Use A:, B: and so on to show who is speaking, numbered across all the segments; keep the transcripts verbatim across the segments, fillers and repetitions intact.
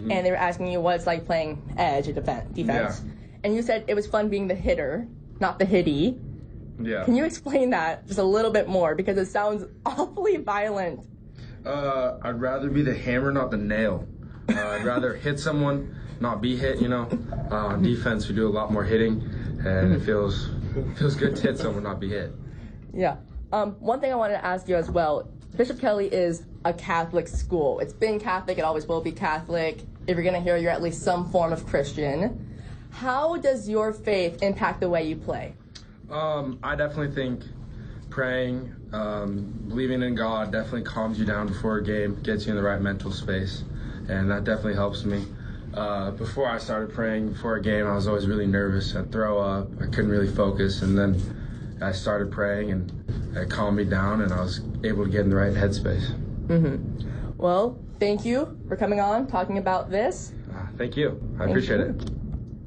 A: mm-hmm.
B: and they were asking you what it's like playing edge or defen- defense.
A: Yeah.
B: And you said it was fun being the hitter, not the hitty.
A: Yeah.
B: Can you explain that just a little bit more? Because it sounds awfully violent.
A: Uh, I'd rather be the hammer, not the nail. Uh, I'd rather hit someone, not be hit, you know. Uh, on defense, we do a lot more hitting, and it feels feels good to hit someone, not be hit.
B: Yeah. Um, one thing I wanted to ask you as well, Bishop Kelly is a Catholic school. It's been Catholic, it always will be Catholic. If you're going to hear, you're at least some form of Christian. How does your faith impact the way you play?
A: Um, I definitely think praying, um, believing in God definitely calms you down before a game, gets you in the right mental space, and that definitely helps me. Uh, before I started praying before a game, I was always really nervous. I'd throw up, I couldn't really focus, and then I started praying, and it calmed me down, and I was able to get in the right headspace.
B: Mm-hmm. Well, thank you for coming on, talking about this.
A: Uh, thank you. I
B: thank
A: appreciate
B: you.
A: it.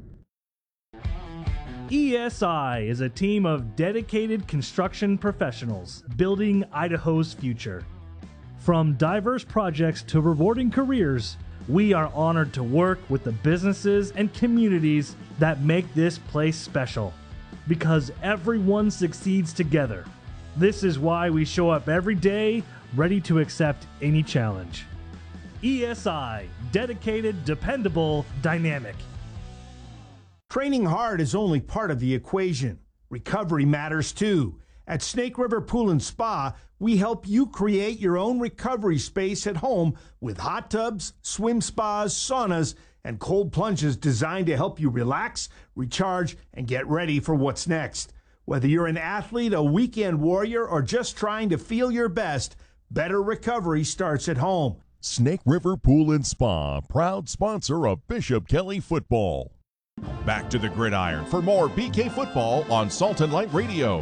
C: E S I is a team of dedicated construction professionals building Idaho's future. From diverse projects to rewarding careers, we are honored to work with the businesses and communities that make this place special. Because everyone succeeds together. This is why we show up every day, ready to accept any challenge. E S I, dedicated, dependable, dynamic.
D: Training hard is only part of the equation. Recovery matters too. At Snake River Pool and Spa, we help you create your own recovery space at home with hot tubs, swim spas, saunas, and cold plunges designed to help you relax, recharge, and get ready for what's next. Whether you're an athlete, a weekend warrior, or just trying to feel your best, better recovery starts at home.
E: Snake River Pool and Spa, proud sponsor of Bishop Kelly football. Back to the gridiron for more B K football on Salt and Light Radio.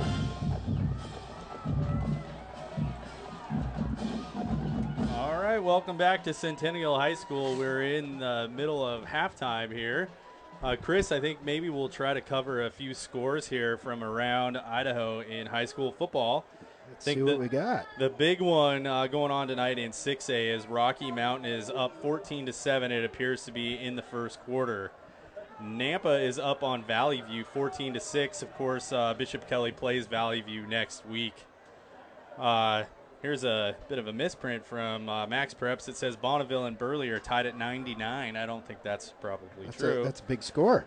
F: All right, welcome back to Centennial High School. We're in the middle of halftime here. Uh, Chris, I think maybe we'll try to cover a few scores here from around Idaho in high school football.
G: Let's
F: think
G: see what
F: the,
G: we got.
F: The big one uh, going on tonight in six A is Rocky Mountain is up fourteen to seven. It appears to be in the first quarter. Nampa is up on Valley View fourteen to six. Of course, uh, Bishop Kelly plays Valley View next week. Uh, here's a bit of a misprint from uh, Max Preps. It says Bonneville and Burley are tied at ninety-nine. I don't think that's probably
G: that's
F: true.
G: A, that's a big score.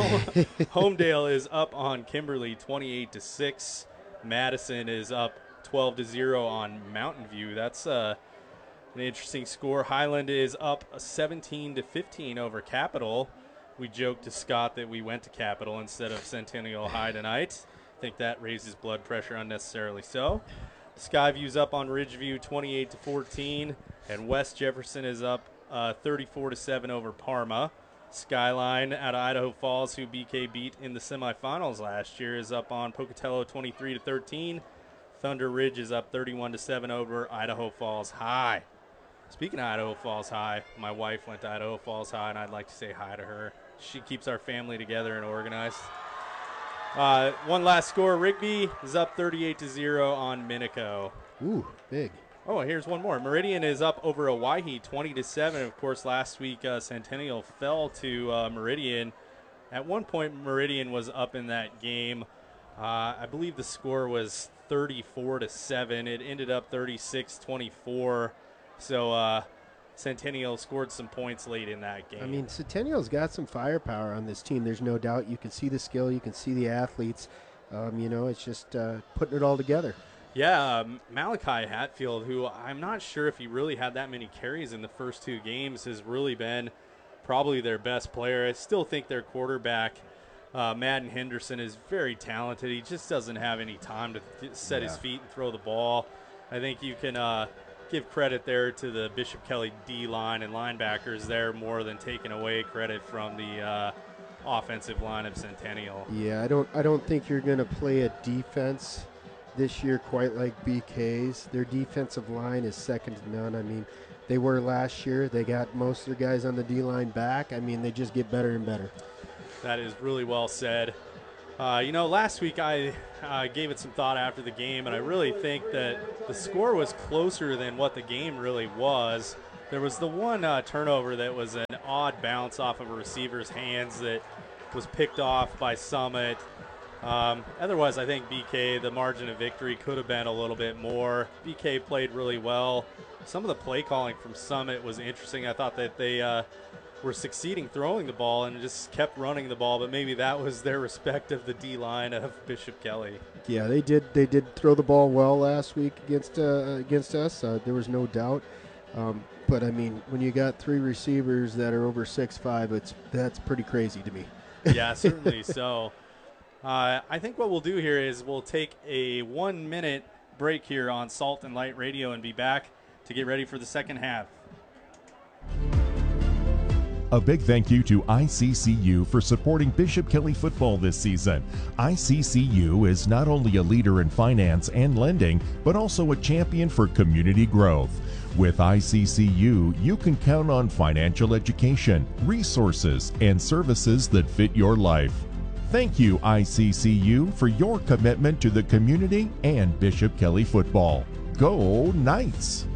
F: Homedale is up on Kimberly twenty-eight to six. Madison is up twelve to zero on Mountain View. That's uh, an interesting score. Highland is up seventeen to fifteen over Capital. We joked to Scott that we went to Capital instead of Centennial High tonight. I think that raises blood pressure unnecessarily so. Skyview's up on Ridgeview twenty-eight to fourteen, and West Jefferson is up uh, thirty-four to seven over Parma. Skyline out of Idaho Falls, who B K beat in the semifinals last year, is up on Pocatello twenty-three to thirteen. Thunder Ridge is up thirty-one to seven over Idaho Falls High. Speaking of Idaho Falls High, my wife went to Idaho Falls High, and I'd like to say hi to her. She keeps our family together and organized. Uh, one last score, Rigby is up thirty-eight to zero on Minico.
G: Ooh, big.
F: Oh, here's one more. Meridian is up over Owyhee twenty to seven. Of course, last week uh, Centennial fell to uh, Meridian. At one point, Meridian was up in that game. Uh, I believe the score was thirty-four to seven. It ended up thirty-six twenty-four. So uh, Centennial scored some points late in that game.
G: I mean, Centennial's got some firepower on this team. There's no doubt. You can see the skill. You can see the athletes. Um, you know, it's just uh, putting it all together.
F: Yeah, um, Malachi Hatfield, who I'm not sure if he really had that many carries in the first two games, has really been probably their best player. I still think their quarterback, uh, Madden Henderson, is very talented. He just doesn't have any time to th- set yeah. his feet and throw the ball. I think you can uh, give credit there to the Bishop Kelly D-line and linebackers there more than taking away credit from the uh, offensive line of Centennial.
G: Yeah, I don't, I don't think you're going to play a defense this year quite like B K's. Their defensive line is second to none. I mean, they were last year. They got most of their guys on the D-line back. I mean, they just get better and better.
F: That is really well said. Uh, you know, last week I uh, gave it some thought after the game, and I really think that the score was closer than what the game really was. There was the one uh, turnover that was an odd bounce off of a receiver's hands that was picked off by Summit. Um, otherwise, I think B K, the margin of victory could have been a little bit more. B K played really well. Some of the play calling from Summit was interesting. I thought that they uh, were succeeding throwing the ball and just kept running the ball, but maybe that was their respect of the D-line of Bishop Kelly.
G: Yeah, they did. They did throw the ball well last week against uh, against us. Uh, there was no doubt. Um, but I mean, when you got three receivers that are over six five, it's that's pretty crazy to me.
F: Yeah, certainly. So, uh, I think what we'll do here is we'll take a one-minute break here on Salt and Light Radio and be back to get ready for the second half.
E: A big thank you to I C C U for supporting Bishop Kelly football this season. I C C U is not only a leader in finance and lending, but also a champion for community growth. With I C C U, you can count on financial education, resources, and services that fit your life. Thank you, I C C U, for your commitment to the community and Bishop Kelly football. Go Knights!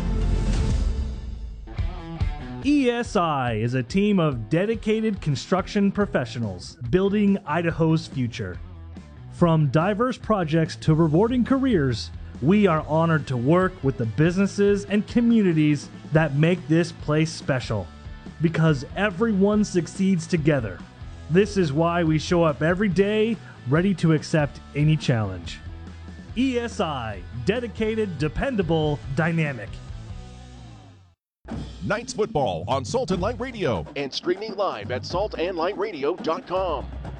C: E S I is a team of dedicated construction professionals building Idaho's future. From diverse projects to rewarding careers, we are honored to work with the businesses and communities that make this place special. Because everyone succeeds together. This is why we show up every day, ready to accept any challenge. E S I, dedicated, dependable, dynamic.
E: Knights football on Salt and Light Radio
H: and streaming live at salt and light radio dot com.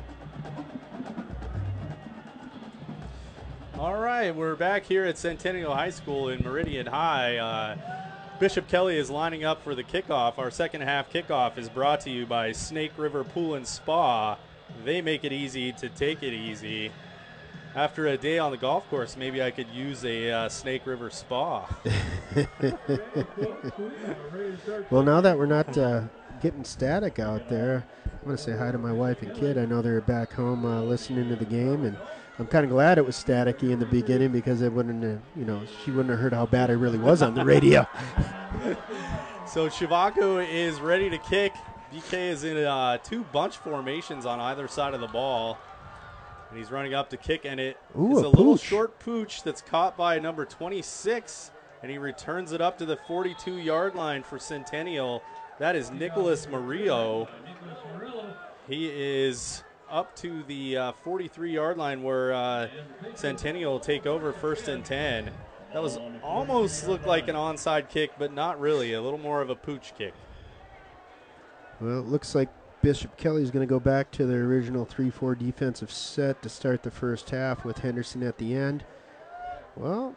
F: All right, we're back here at Centennial High School in Meridian High. Uh, Bishop Kelly is lining up for the kickoff. Our second half kickoff is brought to you by Snake River Pool and Spa. They make it easy to take it easy. After a day on the golf course, maybe I could use a uh, Snake River Spa.
G: Well, now that we're not uh, getting static out there, I'm going to say hi to my wife and kid. I know they're back home uh, listening to the game, and I'm kind of glad it was staticky in the beginning because it wouldn't, uh, you know, she wouldn't have heard how bad I really was on the radio.
F: So Shivaku is ready to kick. B K is in uh, two bunch formations on either side of the ball. And he's running up to kick, and it
G: Ooh,
F: is
G: a
F: a little
G: pooch.
F: short pooch that's caught by number twenty-six, and he returns it up to the forty-two-yard line for Centennial. That is Nicholas Murillo. He is up to the uh, forty-three-yard line where uh, Centennial will take over first and ten. That was almost looked like an onside kick, but not really. A little more of a pooch kick.
G: Well, it looks like Bishop Kelly's going to go back to their original three four defensive set to start the first half with Henderson at the end. Well,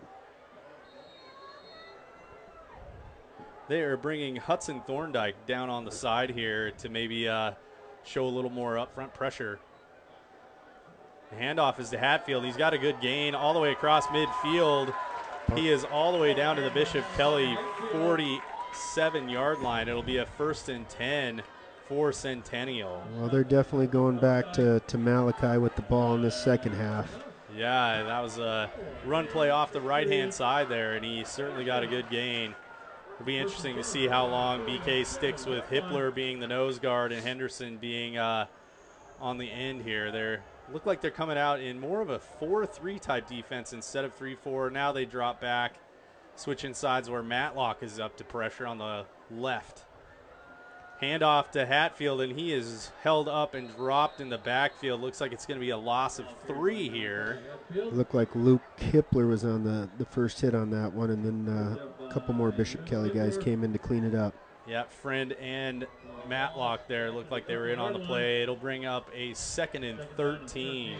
F: they are bringing Hudson Thorndike down on the side here to maybe uh, show a little more upfront pressure. The handoff is to Hatfield. He's got a good gain all the way across midfield. He is all the way down to the Bishop Kelly forty-seven-yard line. It'll be a first and ten for Centennial.
G: well, they're definitely going back to, to Malachi with the ball in this second half.
F: Yeah, that was a run play off the right-hand side there, and he certainly got a good gain. It'll be interesting to see how long B K sticks with Hippler being the nose guard and Henderson being uh, on the end here. They look like they're coming out in more of a four three type defense instead of three four. Now they drop back, switching sides where Matlock is up to pressure on the left. Handoff to Hatfield, and he is held up and dropped in the backfield. Looks like it's going to be a loss of three here.
G: It looked like Luke Hippler was on the, the first hit on that one, and then uh, a couple more Bishop Kelly guys came in to clean it up.
F: Yeah, Friend and Matlock there looked like they were in on the play. It'll bring up a second and thirteen.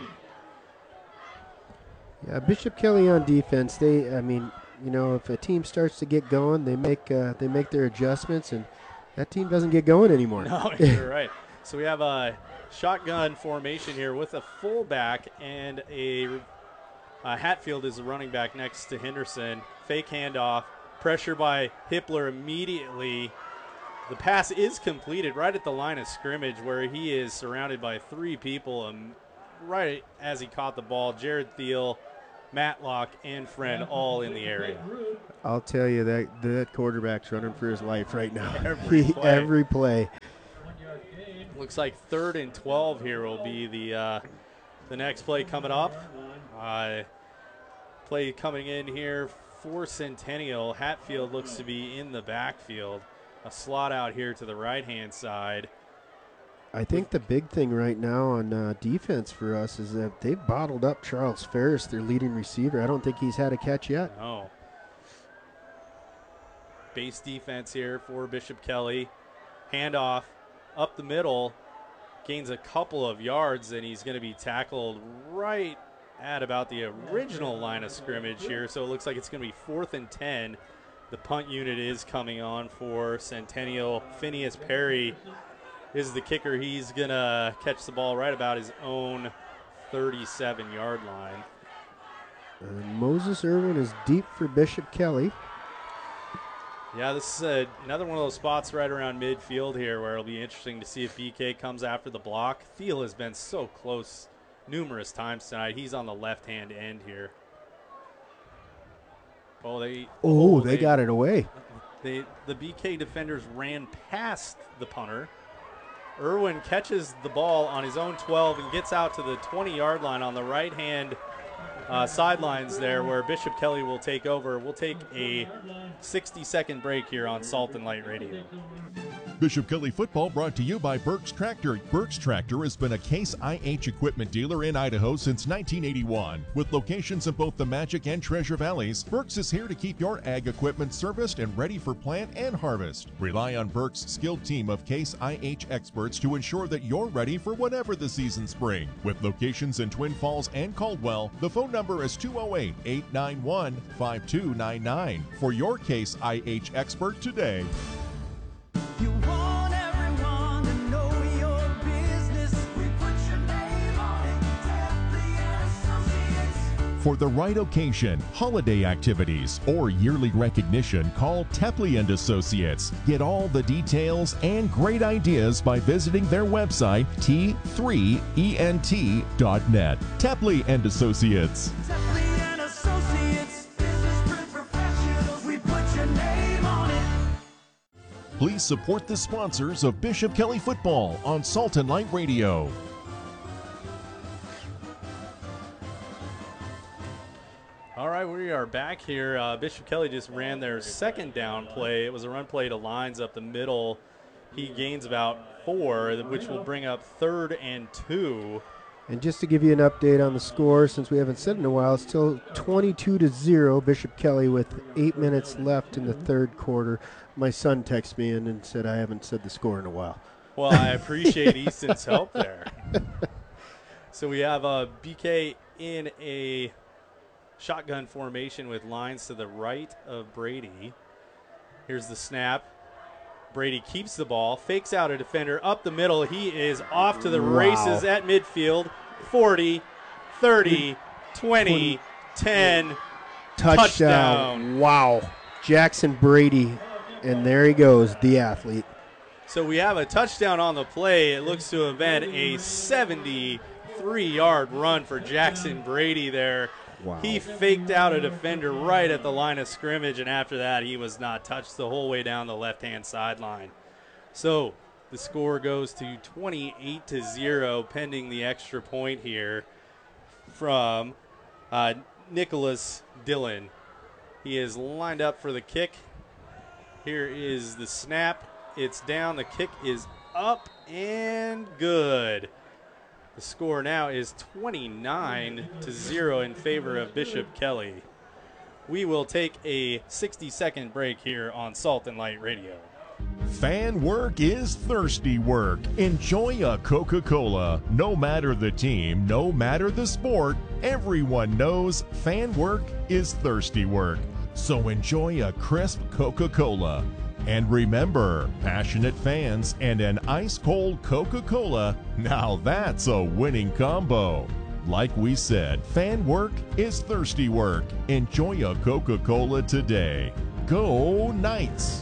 G: Yeah, Bishop Kelly on defense, they, I mean, you know, if a team starts to get going, they make uh, they make their adjustments, and that team doesn't get going anymore.
F: No, you're right. So we have a shotgun formation here with a fullback and a uh, Hatfield is the running back next to Henderson. Fake handoff, pressure by Hippler immediately. The pass is completed right at the line of scrimmage where he is surrounded by three people. Um, right as he caught the ball, Jared Thiel, Matlock, and Friend all in the area.
G: I'll tell you that that quarterback's running for his life right now.
F: Every
G: He-
F: play.
G: every play.
F: Looks like third and twelve here will be the uh, the next play coming up. Uh, play coming in here for Centennial. Hatfield looks to be in the backfield. A slot out here to the right-hand side.
G: I think the big thing right now on uh, defense for us is that they've bottled up Charles Ferris, their leading receiver. I don't think he's had a catch yet.
F: No. Base defense here for Bishop Kelly. Handoff up the middle. Gains a couple of yards, and he's going to be tackled right at about the original line of scrimmage here. So it looks like it's going to be fourth and ten. The punt unit is coming on for Centennial. Phineas Perry is the kicker. He's going to catch the ball right about his own thirty-seven-yard line.
G: And Moses Irwin is deep for Bishop Kelly.
F: Yeah, this is a, another one of those spots right around midfield here where it'll be interesting to see if B K comes after the block. Thiel has been so close numerous times tonight. He's on the left-hand end here. Oh, they
G: Oh,
F: oh,
G: they, they got it away.
F: They, the B K defenders ran past the punter. Irwin catches the ball on his own twelve and gets out to the twenty-yard line on the right-hand uh, sidelines there where Bishop Kelly will take over. We'll take a sixty-second break here on Salt and Light Radio.
E: Bishop Kelly football brought to you by Burks Tractor. Burks Tractor has been a Case I H equipment dealer in Idaho since nineteen eighty-one. With locations in both the Magic and Treasure Valleys, Burks is here to keep your ag equipment serviced and ready for plant and harvest. Rely on Burks' skilled team of Case I H experts to ensure that you're ready for whatever the seasons bring. With locations in Twin Falls and Caldwell, the phone number is two oh eight, eight nine one, five two nine nine for your Case I H expert today.
I: You want everyone to know your business. We put your name on it. Tapley and Associates.
E: For the right occasion, holiday activities, or yearly recognition, call Tapley and Associates. Get all the details and great ideas by visiting their website, T three E N T dot net. Tapley and Associates.
I: Tapley and Associates. Business print professionals. We put your name on it.
E: Please support the sponsors of Bishop Kelly football on Salt and Light Radio.
F: All right, we are back here. Uh, Bishop Kelly just ran their second down play. It was a run play to Lines up the middle. He gains about four, which will bring up third and two.
G: And just to give you an update on the score, since we haven't said it in a while, it's still twenty-two to zero, Bishop Kelly with eight minutes left in the third quarter. My son texted me in and said I haven't said the score in a while.
F: Well, I appreciate Easton's help there. So we have uh, B K in a shotgun formation with Lines to the right of Brady. Here's the snap. Brady keeps the ball, fakes out a defender up the middle. He is off to the
G: Wow.
F: races at midfield. forty, thirty, twenty, ten.
G: Touchdown.
F: Touchdown.
G: Wow. Jackson Brady. And there he goes, the athlete.
F: So we have a touchdown on the play. It looks to have been a seventy-three-yard run for Jackson Brady there.
G: Wow.
F: He faked out a defender right at the line of scrimmage, and after that he was not touched the whole way down the left-hand sideline. So the score goes to twenty-eight to zero pending the extra point here from uh, Nicholas Dillon. He is lined up for the kick. Here is the snap. It's down. The kick is up and good. The score now is twenty-nine to zero in favor of Bishop Kelly. We will take a sixty-second break here on Salt and Light Radio.
E: Fan work is thirsty work. Enjoy a Coca-Cola. No matter the team, no matter the sport, everyone knows fan work is thirsty work. So enjoy a crisp Coca-Cola. And remember, passionate fans and an ice-cold Coca-Cola, now that's a winning combo. Like we said, fan work is thirsty work. Enjoy a Coca-Cola today. Go Knights!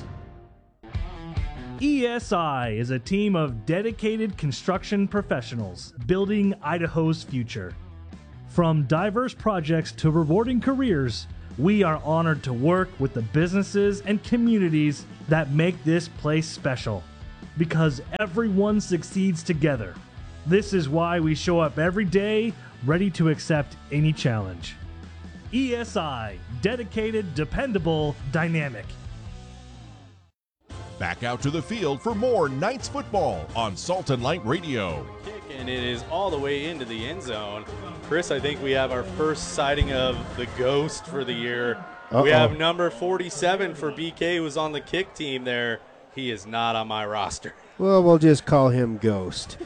C: E S I is a team of dedicated construction professionals building Idaho's future. From diverse projects to rewarding careers, we are honored to work with the businesses and communities that make this place special. because everyone succeeds together. This is why we show up every day, ready to accept any challenge. E S I, dedicated, dependable, dynamic.
E: Back out to the field for more Knights football on Salt and Light Radio.
F: Kick, and it is all the way into the end zone. Chris, I think we have our first sighting of the ghost for the year.
G: Uh-oh.
F: We have number forty-seven for B K, who's on the kick team there. He is not on my roster.
G: Well, we'll just call him Ghost.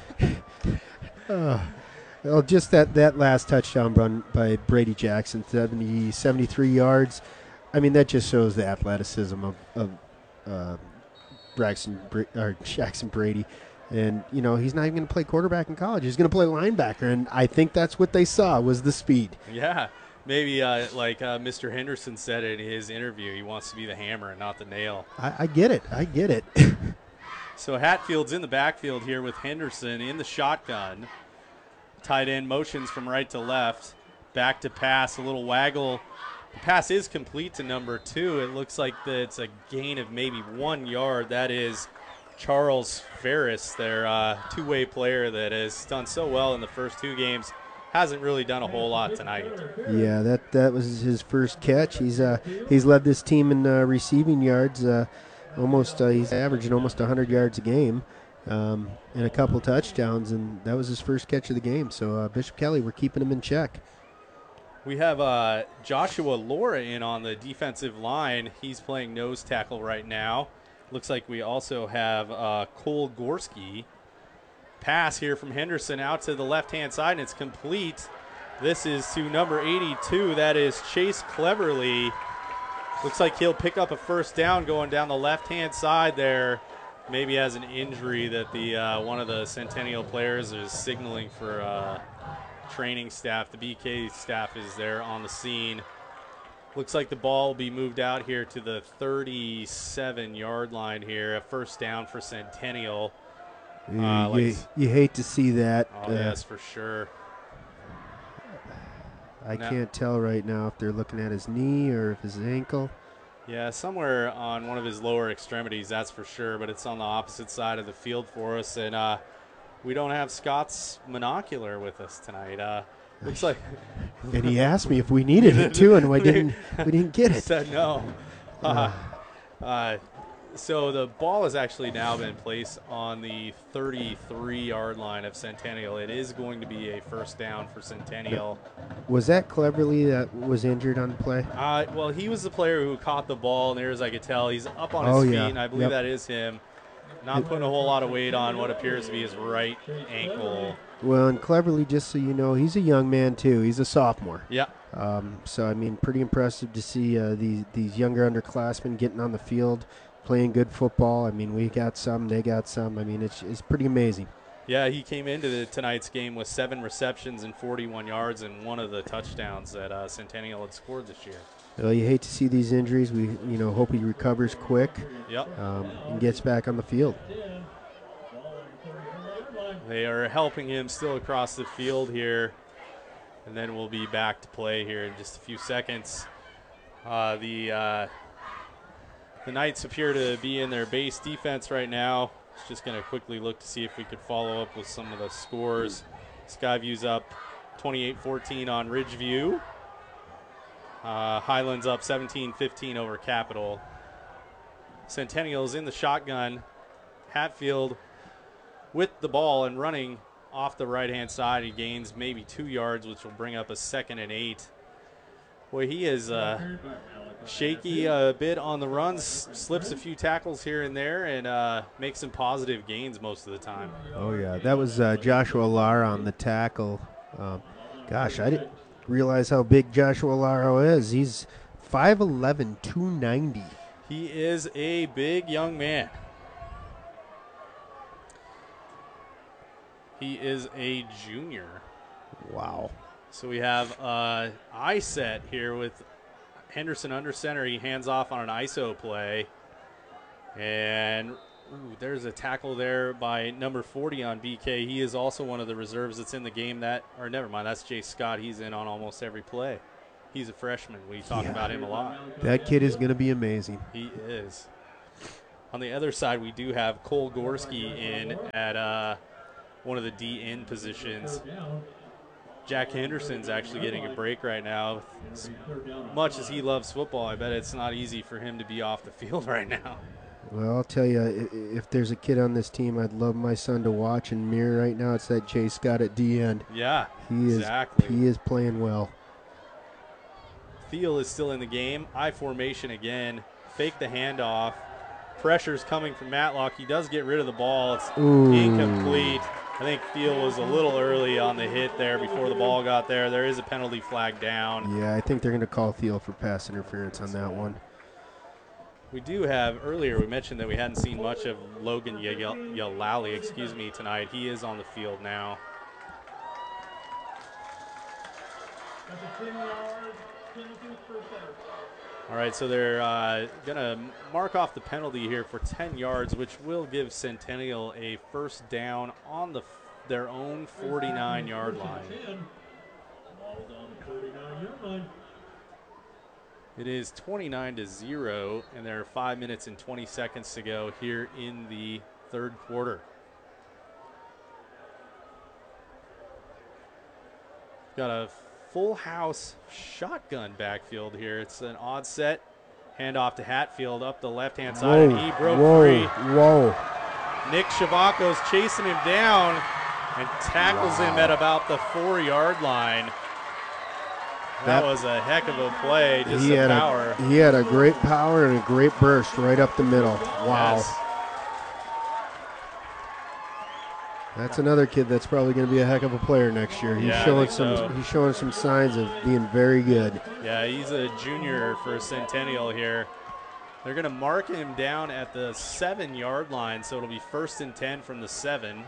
G: uh, well, just that, that last touchdown run by Brady Jackson, seventy, seventy-three yards. I mean, that just shows the athleticism of, of uh, Braxton or Jackson Brady. And, you know, he's not even going to play quarterback in college. He's going to play linebacker, and I think that's what they saw was the speed.
F: Yeah, maybe uh, like uh, Mister Henderson said in his interview, he wants to be the hammer and not the nail.
G: I, I get it. I get it.
F: So Hatfield's in the backfield here with Henderson in the shotgun. Tight end motions from right to left. Back to pass, a little waggle. The pass is complete to number two. It looks like the, it's a gain of maybe one yard. That is Charles Ferris, their uh, two-way player that has done so well in the first two games. Hasn't really done a whole lot tonight.
G: Yeah, that that was his first catch. He's uh he's led this team in uh, receiving yards. Uh, almost uh, he's averaging almost one hundred yards a game, um, and a couple touchdowns, and that was his first catch of the game. So uh, Bishop Kelly, we're keeping him in check.
F: We have uh, Joshua Laura in on the defensive line. He's playing nose tackle right now. Looks like we also have uh, Cole Gorski. Pass here from Henderson out to the left-hand side, and it's complete. This is to number eighty-two. That is Chase Cleverly. Looks like he'll pick up a first down going down the left-hand side there. Maybe has an injury that the uh, one of the Centennial players is signaling for uh, training staff. The B K staff is there on the scene. Looks like the ball will be moved out here to the thirty-seven yard line here. A first down for Centennial. Uh,
G: you,
F: like,
G: you hate to see that.
F: oh,
G: uh,
F: yes, for sure.
G: I
F: No.
G: can't tell right now if they're looking at his knee or if his ankle.
F: Yeah, somewhere on one of his lower extremities, that's for sure, but it's on the opposite side of the field for us. And uh, we don't have Scott's monocular with us tonight. Uh, looks like.
G: And he asked me if we needed it too, and we didn't. We didn't get it.
F: Said no. Uh, uh, so the ball has actually now been placed on the thirty-three yard line of Centennial. It is going to be a first down for Centennial.
G: Was that Cleverly that was injured on the play?
F: Uh, well, he was the player who caught the ball, near as I could tell. He's up on his
G: Oh,
F: feet,
G: yeah.
F: and I believe
G: Yep.
F: that is him. Not putting a whole lot of weight on what appears to be his right ankle.
G: Well, and Cleverly, just so you know, he's a young man too. He's a sophomore.
F: Yeah.
G: Um, so I mean, pretty impressive to see uh, these these younger underclassmen getting on the field, playing good football. I mean, we got some, they got some. I mean, it's it's pretty amazing.
F: Yeah, he came into the, tonight's game with seven receptions and forty-one yards and one of the touchdowns that uh, Centennial had scored this year.
G: Well, you hate to see these injuries. We you know hope he recovers quick.
F: Yep.
G: Um, and gets back on the field.
F: They are helping him still across the field here, and then we'll be back to play here in just a few seconds. Uh, the uh, the Knights appear to be in their base defense right now. Just going to quickly look to see if we could follow up with some of the scores. Skyview's up twenty-eight fourteen on Ridgeview. Uh, Highlands up seventeen fifteen over Capital. Centennial's in the shotgun. Hatfield with the ball and running off the right-hand side. He gains maybe two yards, which will bring up a second and eight. Boy, he is uh, shaky a bit on the runs, slips a few tackles here and there, and uh, makes some positive gains most of the time.
G: Oh yeah, that was uh, Joshua Lara on the tackle. Um, gosh, I didn't realize how big Joshua Lara is. He's five eleven, two ninety.
F: He is a big young man. He is a junior.
G: Wow.
F: So we have uh, I set here with Henderson under center. He hands off on an I S O play. And ooh, there's a tackle there by number forty on B K. He is also one of the reserves that's in the game. That, or never mind, that's Jay Scott. He's in on almost every play. He's a freshman. We talk
G: Yeah.
F: about him a lot.
G: That kid is going to be amazing.
F: He is. On the other side, we do have Cole Gorski in at uh, one of the D N positions. Jack Henderson's actually getting a break right now. As much as he loves football, I bet it's not easy for him to be off the field right now.
G: Well, I'll tell you, if there's a kid on this team I'd love my son to watch and mirror right now, it's that Jay Scott at D end.
F: Yeah,
G: he
F: exactly.
G: is, he is playing well.
F: Thiel is still in the game. I formation again. Fake the handoff. Pressure's coming from Matlock. He does get rid of the ball. It's
G: Ooh.
F: incomplete. I think Thiel was a little early on the hit there before the ball got there. There is a penalty flag down.
G: Yeah, I think they're going to call Thiel for pass interference on that one.
F: We do have, earlier we mentioned that we hadn't seen much of Logan Yalali, excuse me, tonight. He is on the field now. All right, so they're uh, going to mark off the penalty here for ten yards, which will give Centennial a first down on the their own forty-nine-yard line. It is twenty-nine to zero, and there are five minutes and twenty seconds to go here in the third quarter. Got a full house shotgun backfield here. It's an odd set. Handoff to Hatfield up the left-hand side,
G: Whoa,
F: and he broke
G: whoa,
F: free.
G: Whoa.
F: Nick Chavaco's chasing him down and tackles
G: Wow.
F: him at about the four-yard line. That,
G: That-
F: was a heck of a play, just
G: He
F: the
G: had,
F: power.
G: a, he had a great power and a great burst right up the middle. Wow.
F: Yes.
G: That's another kid that's probably going to be a heck of a player next year. He's
F: Yeah, I
G: showing
F: think
G: some
F: so.
G: he's showing some signs of being very good.
F: Yeah, he's a junior for Centennial here. They're going to mark him down at the seven-yard line, so it'll be first and ten from the seven.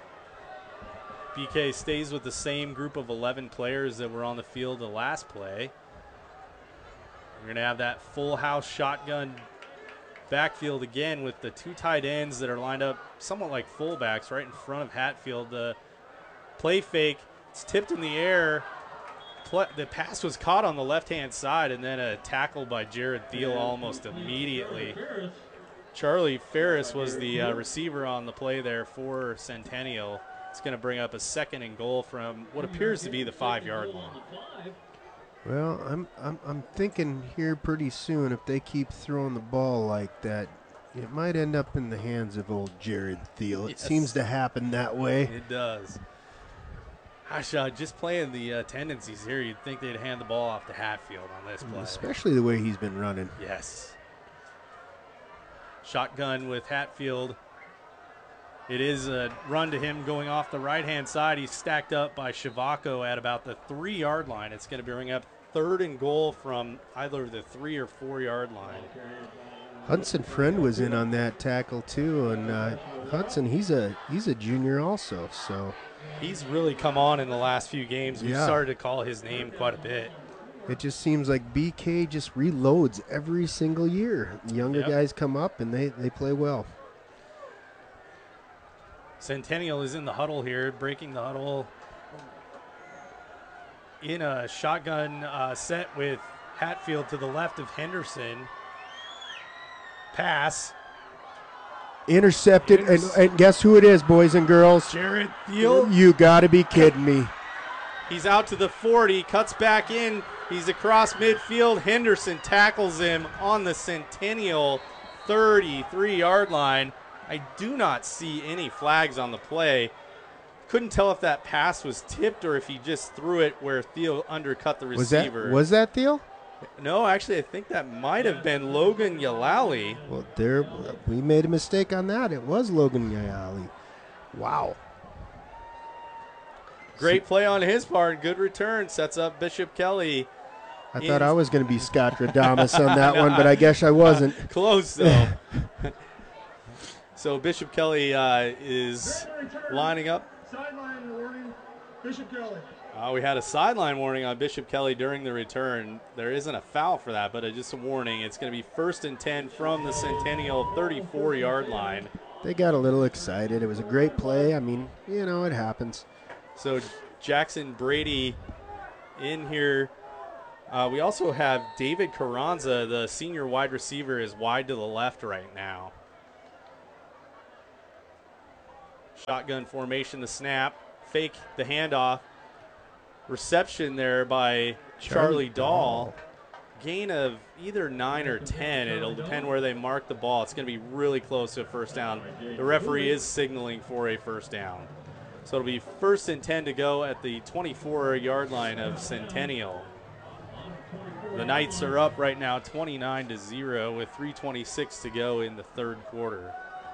F: B K stays with the same group of eleven players that were on the field the last play. We're going to have that full house shotgun backfield again with the two tight ends that are lined up somewhat like fullbacks right in front of Hatfield. The play fake, it's tipped in the air. Pl- the pass was caught on the left-hand side, and then a tackle by Jared Thiel almost immediately. Charlie Ferris was the uh, receiver on the play there for Centennial. It's going to bring up a second and goal from what appears to be the five-yard line.
G: Well, I'm I'm I'm thinking here pretty soon if they keep throwing the ball like that, it might end up in the hands of old Jared Thiel. It
F: Yes.
G: seems to happen that way.
F: It does. Gosh, uh, just playing the uh, tendencies here, you'd think they'd hand the ball off to Hatfield on this play.
G: Especially the way he's been running.
F: Yes. Shotgun with Hatfield. It is a run to him going off the right-hand side. He's stacked up by Chavaco at about the three-yard line. It's going to bring up third and goal from either the three- or four-yard line.
G: Hudson Friend was in on that tackle too, and uh, Hudson he's a he's a junior also, so
F: He's really come on in the last few games. We've
G: Yeah.
F: started to call his name quite a bit.
G: it just seems like B K just reloads every single year. Younger
F: Yep.
G: guys come up and they, they play well.
F: Centennial is in the huddle here, breaking the huddle in a shotgun uh, set with Hatfield to the left of Henderson. Pass.
G: Intercepted, and,
F: Inter-
G: and guess who it is, boys and girls?
F: Jared Thiel.
G: You got to be kidding me.
F: He's out to the forty, cuts back in. He's across midfield. Henderson tackles him on the Centennial thirty-three-yard line. I do not see any flags on the play. Couldn't tell if that pass was tipped or if he just threw it where Thiel undercut the
G: Was that
F: receiver.
G: was that Thiel?
F: No, actually, I think that might have been Logan Yalali.
G: Well, there we made a mistake on that. It was Logan Yayali. Wow.
F: Great play on his part. Good return. Sets up Bishop Kelly.
G: I
F: in-
G: thought I was going to be Scott Radamas on that one, but I guess I wasn't.
F: Close, though. So Bishop Kelly uh, is lining up.
J: Sideline warning, Bishop Kelly.
F: Uh, we had a sideline warning on Bishop Kelly during the return. There isn't a foul for that, but uh, just a warning. It's going to be first and ten from the Centennial thirty-four-yard line.
G: They got a little excited. It was a great play. I mean, you know, it happens.
F: So Jackson Brady in here. Uh, we also have David Carranza, the senior wide receiver, is wide to the left right now. Shotgun formation, the snap, fake the handoff. Reception there by Charlie,
G: Charlie
F: Dahl.
G: Dahl.
F: Gain of either nine or ten. It'll depend where they mark the ball. It's going to be really close to a first down. The referee is signaling for a first down. So it'll be first and ten to go at the twenty-four yard line of Centennial. The Knights are up right now twenty-nine to zero with three twenty-six to go in the third quarter.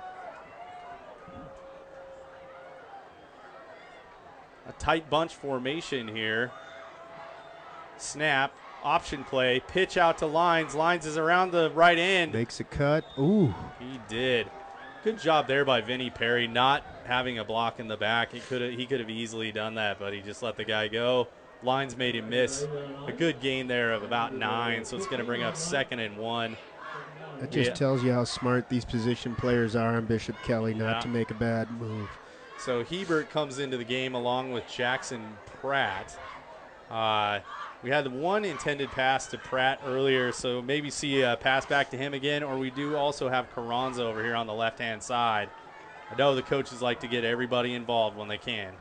F: A tight bunch formation here. Snap, option play, pitch out to Lines. Lines is around the right end.
G: Makes a cut. Ooh.
F: He did. Good job there by Vinny Perry, not having a block in the back. He could have he could have easily done that, but he just let the guy go. Lines made him miss. A good gain there of about nine, so it's going to bring up second and one.
G: That just
F: Yeah.
G: tells you how smart these position players are on Bishop Kelly not
F: Yeah.
G: to make a bad move.
F: So Hebert comes into the game along with Jackson Pratt. Uh, we had the one intended pass to Pratt earlier, so maybe see a pass back to him again, or we do also have Carranza over here on the left-hand side. I know the coaches like to get everybody involved when they can.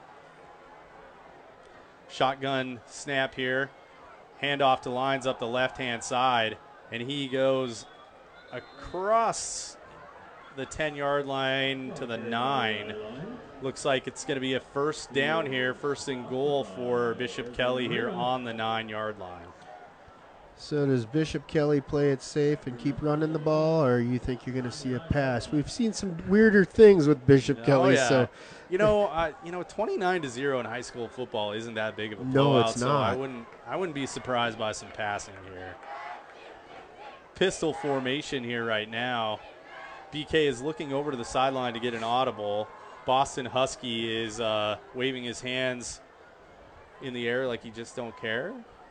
F: Shotgun snap here. Handoff to Lines up the left-hand side, and he goes across the ten yard line to the nine. Looks like it's going to be a first down here, first and goal for Bishop Kelly here on the nine yard line.
G: So does Bishop Kelly play it safe and keep running the ball, or you think you're going to see a pass? We've seen some weirder things with Bishop Kelly.
F: Oh, yeah.
G: So
F: you know, uh, you know, twenty-nine to zero in high school football isn't that big of a
G: No,
F: blowout.
G: it's
F: so I
G: not.
F: wouldn't, I wouldn't be surprised by some passing here. Pistol formation here right now. B K is looking over to the sideline to get an audible. Boston Husky is uh, waving his hands in the air like he just don't care.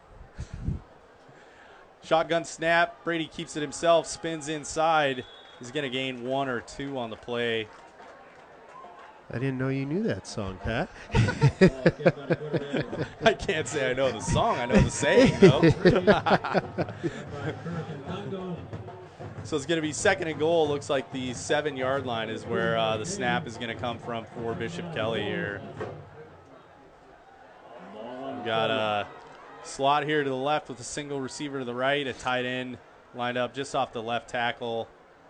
F: Shotgun snap. Brady keeps it himself, spins inside. He's going to gain one or two on the play.
G: I didn't know you knew that song, Pat.
F: I can't say I know the song. I know the saying, though. So it's going to be second and goal. Looks like the seven yard line is where uh, the snap is going to come from for Bishop Kelly here. We've got a slot here to the left with a single receiver to the right, a tight end lined up just off the left tackle.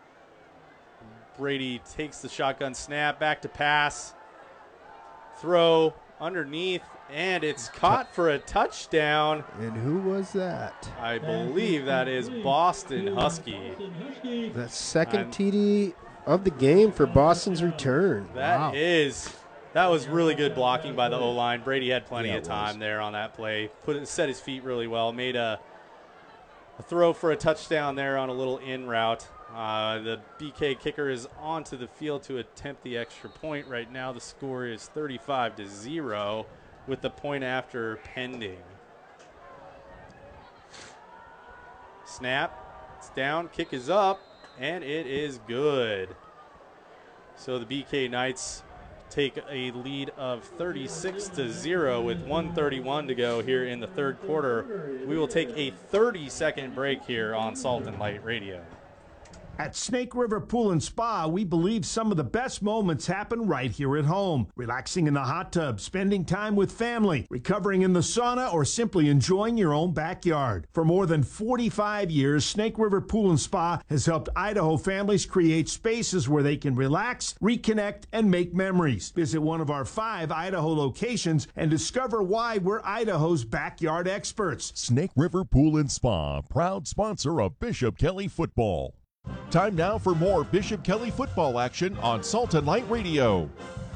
F: Brady takes the shotgun snap, back to pass, throw underneath, and it's caught for a touchdown.
G: And who was that?
F: I believe that is Boston Husky.
G: The second
F: I'm-
G: T D of the game for Boston's return.
F: That
G: Wow.
F: is, that was really good blocking by the O-line. Brady had plenty
G: Yeah,
F: of
G: it
F: time
G: was.
F: there on that play. Put it, set his feet really well. Made a, a throw for a touchdown there on a little in route. Uh, the B K kicker is onto the field to attempt the extra point. Right now the score is thirty-five to zero with the point after pending. Snap, it's down, kick is up, and it is good. So the B K Knights take a lead of thirty-six to zero with one thirty-one to go here in the third quarter. We will take a thirty second break here on Salt and Light Radio.
D: At Snake River Pool and Spa, we believe some of the best moments happen right here at home. Relaxing in the hot tub, spending time with family, recovering in the sauna, or simply enjoying your own backyard. For more than forty-five years, Snake River Pool and Spa has helped Idaho families create spaces where they can relax, reconnect, and make memories. Visit one of our five Idaho locations and discover why we're Idaho's backyard experts.
E: Snake River Pool and Spa, proud sponsor of Bishop Kelly football. Time now for more Bishop Kelly football action on Salt and Light Radio.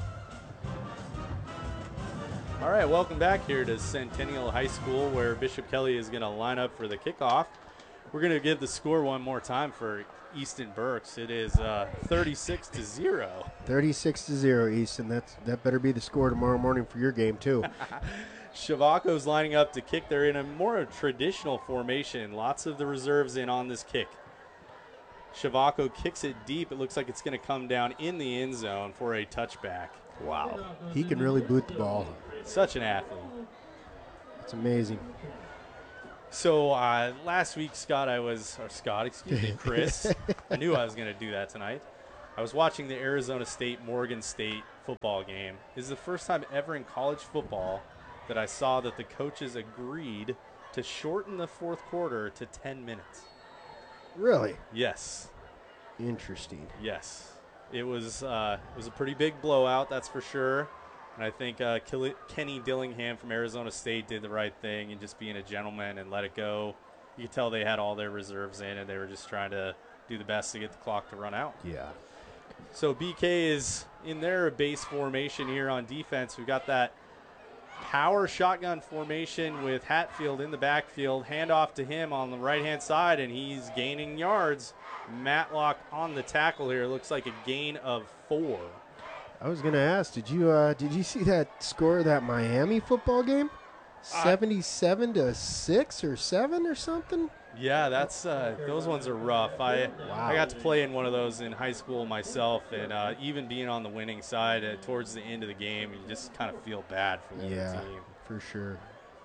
F: All right, welcome back here to Centennial High School, where Bishop Kelly is going to line up for the kickoff. We're going to give the score one more time for Easton Berks. It is uh, thirty-six to zero.
G: thirty-six to zero, Easton. That's that better be the score tomorrow morning for your game too.
F: Shavako's lining up to kick. They're in a more traditional formation. Lots of the reserves in on this kick. Shavako kicks it deep. It looks like it's going to come down in the end zone for a touchback.
G: Wow. He can really boot the ball.
F: Such an athlete.
G: It's amazing.
F: So uh, last week, Scott, I was, or Scott, excuse me, Chris. I knew I was going to do that tonight. I was watching the Arizona State-Morgan State football game. This is the first time ever in college football that I saw that the coaches agreed to shorten the fourth quarter to ten minutes.
G: Really?
F: Yes.
G: Interesting.
F: Yes. It was uh, it was a pretty big blowout, that's for sure. And I think uh, Kelly, Kenny Dillingham from Arizona State did the right thing and just being a gentleman and let it go. You could tell they had all their reserves in and they were just trying to do the best to get the clock to run out.
G: Yeah.
F: So B K is in their base formation here on defense. We've got that power shotgun formation with Hatfield in the backfield. Handoff to him on the right-hand side, and he's gaining yards. Matlock on the tackle here. Looks like a gain of four.
G: I was gonna ask, did you uh, did you see that score of that Miami football game? Seventy-seven to six or seven or something.
F: Yeah, that's uh, those ones are rough. I
G: Wow.
F: I got to play in one of those in high school myself, and uh, even being on the winning side uh, towards the end of the game, you just kind of feel bad for the
G: Yeah,
F: other team.
G: for sure.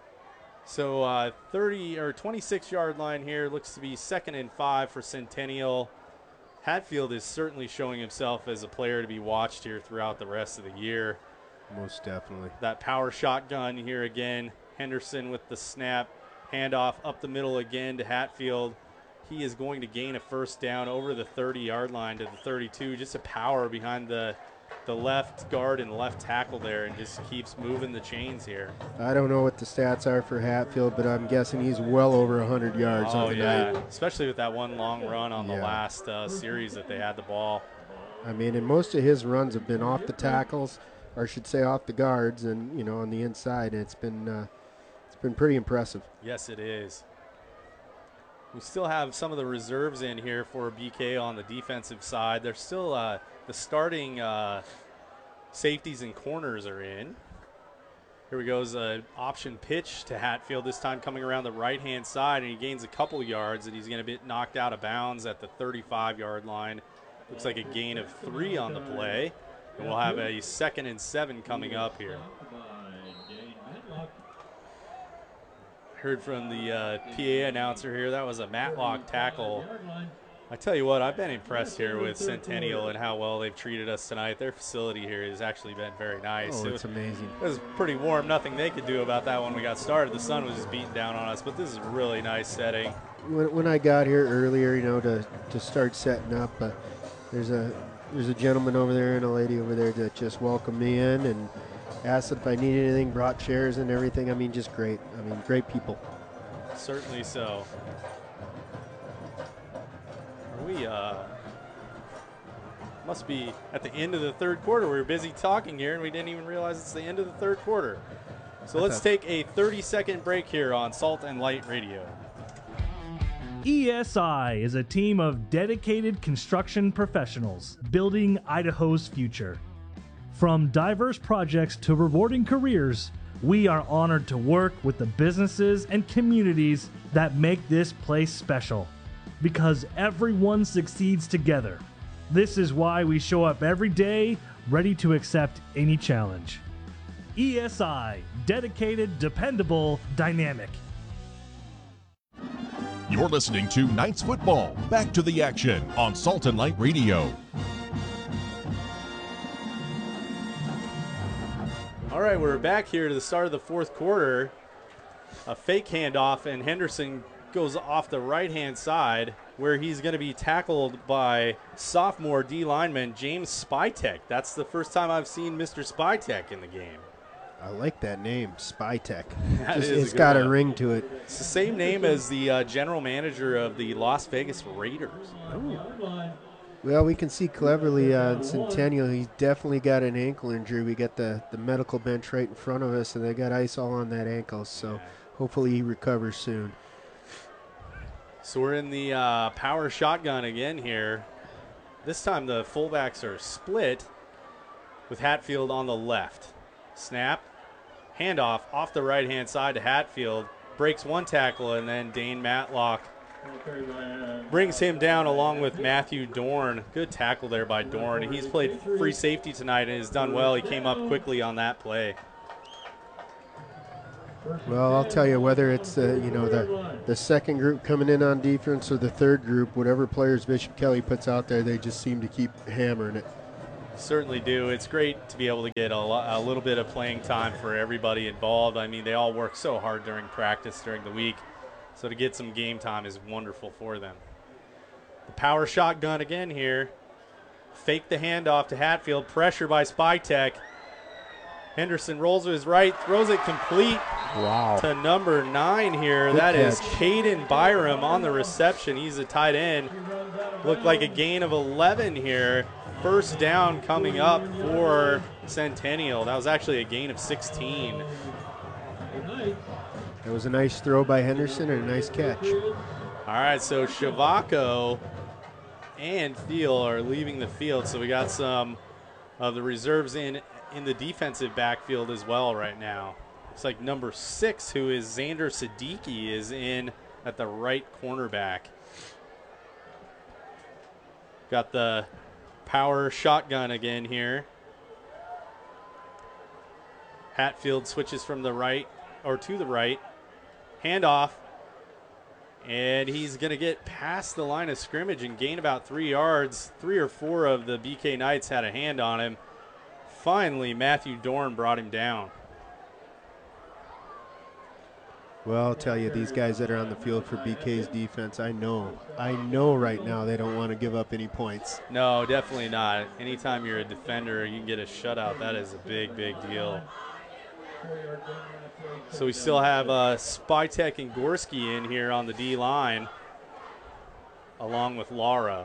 F: So uh, thirty or twenty-six yard line here looks to be second and five for Centennial. Hatfield is certainly showing himself as a player to be watched here throughout the rest of the year.
G: Most definitely.
F: That power shotgun here again. Henderson with the snap. Handoff up the middle again to Hatfield. He is going to gain a first down over the thirty yard line to the thirty-two. Just a power behind the the left guard and left tackle there, and just keeps moving the chains here.
G: I don't know what the stats are for Hatfield, but I'm guessing he's well over one hundred yards
F: Oh,
G: on the
F: yeah.
G: night.
F: Especially with that one long run on the
G: Yeah.
F: last uh, series that they had the ball.
G: I mean, and most of his runs have been off the tackles, or I should say off the guards, and you know, on the inside. And it's been uh, it's been pretty impressive.
F: Yes, it is. We still have some of the reserves in here for B K on the defensive side. There's still uh, the starting uh, safeties and corners are in. Here we goes an option pitch to Hatfield, this time coming around the right-hand side, and he gains a couple yards, and he's going to be knocked out of bounds at the thirty-five yard line. Looks like a gain of three on the play, and we'll have a second and seven coming up here. Heard from the uh, P A announcer here, that was a Matlock tackle. I tell you what, I've been impressed here with Centennial and how well they've treated us tonight. Their facility here has actually been very nice.
G: Oh,
F: It
G: it's
F: was-
G: amazing.
F: It was pretty warm. Nothing they could do about that when we got started. The sun was just beating down on us, but this is a really nice setting.
G: When, when I got here earlier, you know, to, to start setting up, uh, there's a there's a gentleman over there and a lady over there that just welcomed me in and asked if I needed anything, brought chairs and everything. I mean, just great. I mean, great people.
F: Certainly so. Are we uh, must be at the end of the third quarter. We were busy talking here, and we didn't even realize it's the end of the third quarter. So let's take a thirty second break here on Salt and Light Radio.
C: E S I is a team of dedicated construction professionals building Idaho's future. From diverse projects to rewarding careers, we are honored to work with the businesses and communities that make this place special. Because everyone succeeds together. This is why we show up every day, ready to accept any challenge. E S I, dedicated, dependable, dynamic.
E: You're listening to Knights Football. Back to the action on Salt and Light Radio.
F: All right, we're back here to the start of the fourth quarter. A fake handoff, and Henderson goes off the right-hand side where he's going to be tackled by sophomore D lineman James Spytek. That's the first time I've seen Mister Spytek in the game.
G: I like that name, Spytek.
F: That
G: Just-
F: is a
G: it's
F: good
G: got
F: one.
G: a ring to it.
F: It's the same name as the uh, general manager of the Las Vegas Raiders.
G: Well, we can see cleverly uh, in Centennial, he's definitely got an ankle injury. We got the, the medical bench right in front of us, and they got ice all on that ankle, so hopefully he recovers soon.
F: So we're in the uh, power shotgun again here. This time the fullbacks are split with Hatfield on the left. Snap, handoff off the right-hand side to Hatfield. Breaks one tackle, and then Dane Matlock brings him down along with Matthew Dorn. Good tackle there by Dorn. He's played free safety tonight and has done well. He came up quickly on that play.
G: Well, I'll tell you, whether it's uh, you know the the second group coming in on defense or the third group, whatever players Bishop Kelly puts out there, they just seem to keep hammering it.
F: Certainly do. It's great to be able to get a, lo- a little bit of playing time for everybody involved. I mean, they all work so hard during practice during the week, so to get some game time is wonderful for them. The power shotgun again here. Fake the handoff to Hatfield. Pressure by Spytek. Henderson rolls to his right, throws it complete
G: Wow.
F: to number nine here.
G: Good
F: that is
G: catch.
F: Caden Byram on the reception. He's a tight end. Looked like a gain of eleven here. First down coming up for Centennial. That was actually a gain of sixteen.
G: That was a nice throw by Henderson and a nice catch.
F: All right, so Shavako and Thiel are leaving the field, so we got some of the reserves in in the defensive backfield as well right now. Looks like number six, who is Xander Siddiqui, is in at the right cornerback. Got the power shotgun again here. Hatfield switches from the right, or to the right. Handoff. And he's going to get past the line of scrimmage and gain about three yards. Three or four of the B K Knights had a hand on him. Finally, Matthew Dorn brought him down.
G: Well, I'll tell you, these guys that are on the field for B K's defense, I know, I know right now they don't want to give up any points.
F: No, definitely not. Anytime you're a defender, you can get a shutout. That is a big, big deal. So we still have uh, Spytek and Gorski in here on the D line, along with Lara.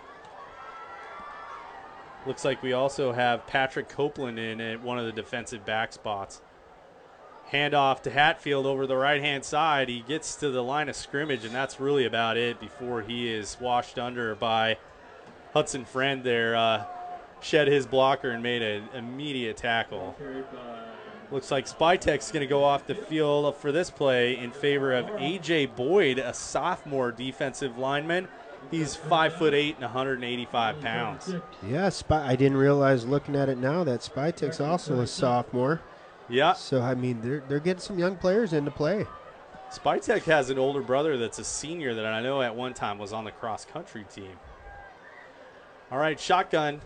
F: Looks like we also have Patrick Copeland in at one of the defensive back spots. Handoff to Hatfield over the right-hand side. He gets to the line of scrimmage, and that's really about it before he is washed under by Hudson Friend there. Uh, shed his blocker and made an immediate tackle. Looks like Spytek's going to go off the field for this play in favor of A J Boyd, a sophomore defensive lineman. He's five foot eight and one hundred eighty-five pounds.
G: Yeah, Spy, I didn't realize looking at it now that Spytek's also a sophomore.
F: Yeah.
G: So, I mean, they're, they're getting some young players into play.
F: Spytek has an older brother that's a senior that I know at one time was on the cross-country team. All right, shotgun.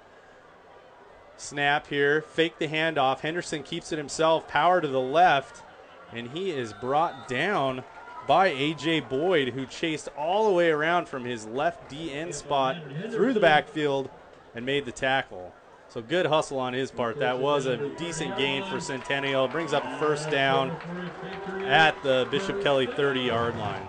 F: Snap here. Fake the handoff. Henderson keeps it himself. Power to the left. And he is brought down by A J Boyd, who chased all the way around from his left D end spot through the backfield and made the tackle. So good hustle on his part. That was a decent gain for Centennial. Brings up a first down at the Bishop Kelly thirty-yard line.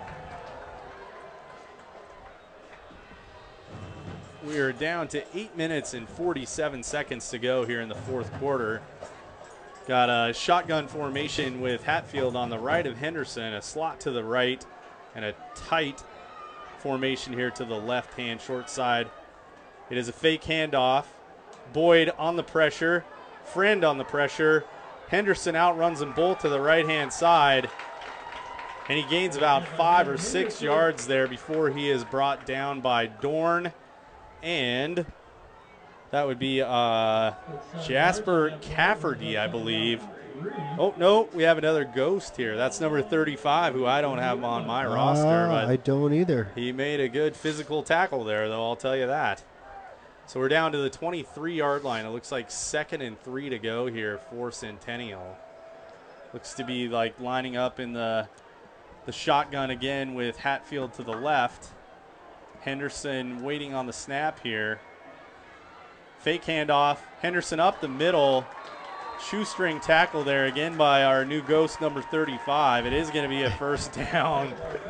F: We are down to eight minutes and forty-seven seconds to go here in the fourth quarter. Got a shotgun formation with Hatfield on the right of Henderson, a slot to the right, and a tight formation here to the left-hand short side. It is a fake handoff. Boyd on the pressure. Friend on the pressure. Henderson outruns them both to the right-hand side. And he gains about five or six yards there before he is brought down by Dorn. And that would be uh, Jasper Cafferty, I believe. Oh, no, we have another ghost here. That's number thirty-five, who I don't have on my roster.
G: Ah,
F: But
G: I don't either.
F: he made a good physical tackle there, though, I'll tell you that. So we're down to the twenty-three-yard line. It looks like second and three to go here for Centennial. Looks to be like lining up in the, the shotgun again with Hatfield to the left. Henderson waiting on the snap here. Fake handoff. Henderson up the middle. Shoestring tackle there again by our new ghost, number thirty-five. It is going to be a first down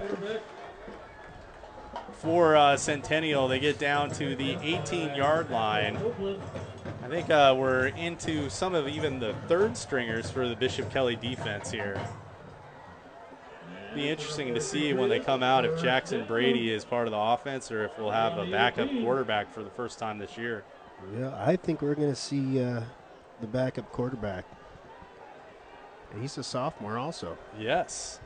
F: for uh, Centennial. They get down to the eighteen-yard line. I think uh, we're into some of even the third stringers for the Bishop Kelly defense here. Be interesting to see when they come out if Jackson Brady is part of the offense or if we'll have a backup quarterback for the first time this year.
G: Yeah, I think we're going to see uh, the backup quarterback. And he's a sophomore also.
F: Yes.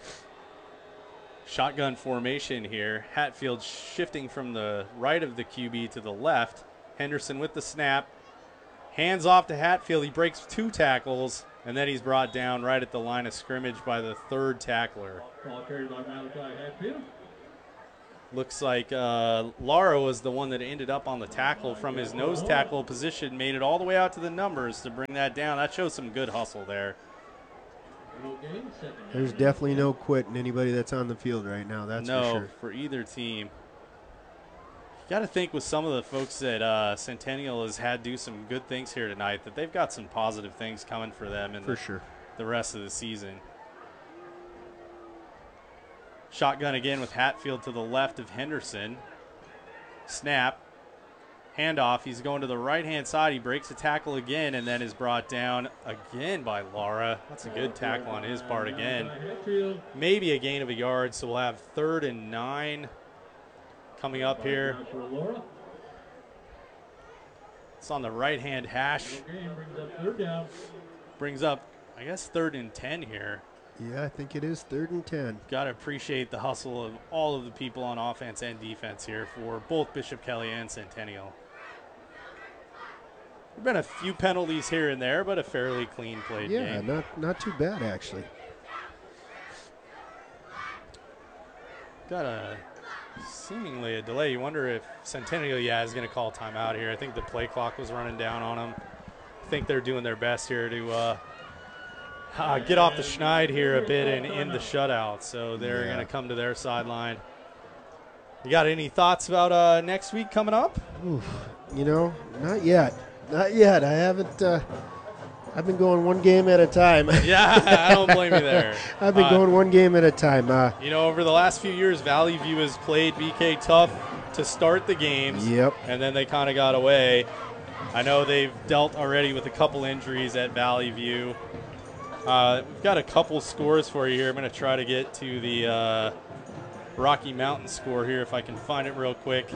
F: Shotgun formation here. Hatfield shifting from the right of the Q B to the left. Henderson with the snap. Hands off to Hatfield. He breaks two tackles And then he's brought down right at the line of scrimmage by the third tackler.
K: Ball carried by Malachi Hatfield.
F: Looks like uh, Lara was the one that ended up on the tackle from his nose tackle position, made it all the way out to the numbers to bring that down. That shows some good hustle there.
G: There's definitely no quitting anybody that's on the field right now. That's
F: no,
G: for sure.
F: for either team. You got to think with some of the folks that uh, Centennial has had do some good things here tonight, that they've got some positive things coming for them in
G: For
F: the,
G: sure.
F: the rest of the season. Shotgun again with Hatfield to the left of Henderson. Snap. Handoff. He's going to the right-hand side. He breaks a tackle again and then is brought down again by Lara. That's a good tackle on his part again. Maybe a gain of a yard, so we'll have third and nine coming up here. It's on the right-hand hash. Brings up, I guess, third and ten here.
G: Yeah, I think it is third and ten.
F: Got to appreciate the hustle of all of the people on offense and defense here for both Bishop Kelly and Centennial. There have been a few penalties here and there, but a fairly clean played
G: Yeah,
F: game.
G: not not too bad actually.
F: Got a seemingly a delay. You wonder if Centennial, yeah, is going to call timeout here. I think the play clock was running down on them. I think they're doing their best here to uh, uh, get off the schneid here a bit and end the shutout. So they're
G: Yeah.
F: going to come to their sideline. You got any thoughts about uh, next week coming up?
G: Oof, you know, not yet. Not yet. I haven't. Uh, I've been going one game at a time.
F: Yeah, I don't blame you there.
G: I've been
F: Uh,
G: going one game at a time. Uh,
F: You know, over the last few years, Valley View has played B K tough to start the games.
G: Yep.
F: And then they kind of got away. I know they've dealt already with a couple injuries at Valley View. Uh, we've got a couple scores for you here. I'm going to try to get to the uh, Rocky Mountain score here if I can find it real quick.